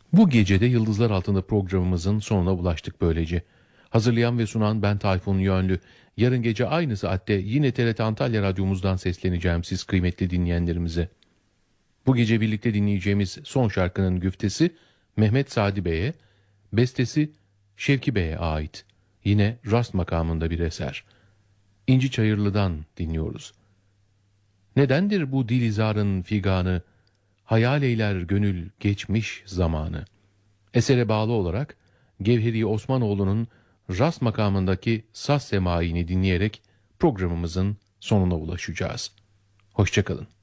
Bu gecede Yıldızlar Altında programımızın sonuna ulaştık böylece. Hazırlayan ve sunan ben Tayfun Yönlü. Yarın gece aynı saatte yine TRT Antalya Radyomuzdan sesleneceğim siz kıymetli dinleyenlerimize. Bu gece birlikte dinleyeceğimiz son şarkının güftesi Mehmet Sadi Bey'e, bestesi Şevki Bey'e ait. Yine rast makamında bir eser. İnci Çayırlı'dan dinliyoruz. Nedendir bu dilizarın figanı, hayal eyler gönül geçmiş zamanı. Esere bağlı olarak Gevheri Osmanoğlu'nun rast makamındaki saz semaini dinleyerek programımızın sonuna ulaşacağız. Hoşça kalın.